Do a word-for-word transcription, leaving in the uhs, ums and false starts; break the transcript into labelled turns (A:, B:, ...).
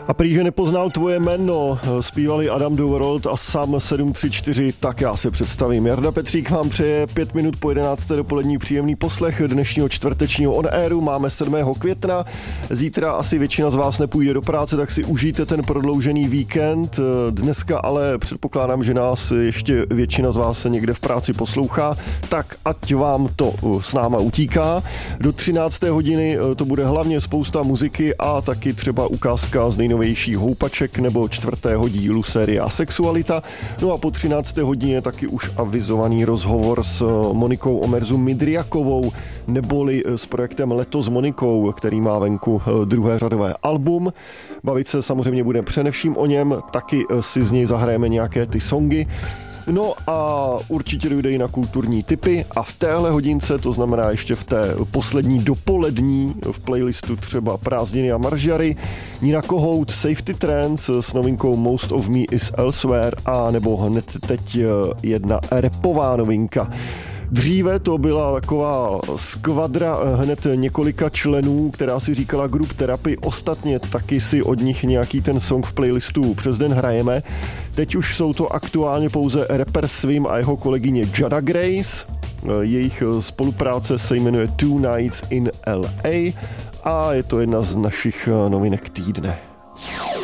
A: A prý, že nepoznal tvoje jméno, zpívali Adam The World a Sam sedm tři čtyři, tak já se představím. Jarda Petřík vám přeje pět minut po jedenácté dopolední příjemný poslech dnešního čtvrtečního on airu. Máme sedmého května, zítra asi většina z vás nepůjde do práce, tak si užijte ten prodloužený víkend. Dneska ale předpokládám, že nás ještě většina z vás se někde v práci poslouchá, tak ať vám to s náma utíká. Do třinácté hodiny to bude hlavně spousta muziky a taky třeba ukázka z nejnovějších houpaček nebo čtvrtého dílu série Asexualita. No a po třinácté hodině je taky už avizovaný rozhovor s Monikou Omerzu Midriakovou, neboli s projektem Leto s Monikou, který má venku druhé řadové album. Bavit se samozřejmě bude především o něm, taky si z něj zahrajeme nějaké ty songy. No a určitě dojde i na kulturní tipy a v téhle hodince, to znamená ještě v té poslední dopolední v playlistu třeba Prázdniny a maržary, Nina Kohout, Safety Trance s novinkou Most of Me is Elsewhere a nebo hned teď jedna rapová novinka. Dříve to byla taková skvadra hned několika členů, která si říkala Group Therapy. Ostatně taky si od nich nějaký ten song v playlistu přes den hrajeme. Teď už jsou to aktuálně pouze rapper Swim a jeho kolegyně Jada Grace. Jejich spolupráce se jmenuje Two Nights in L A a je to jedna z našich novinek týdne.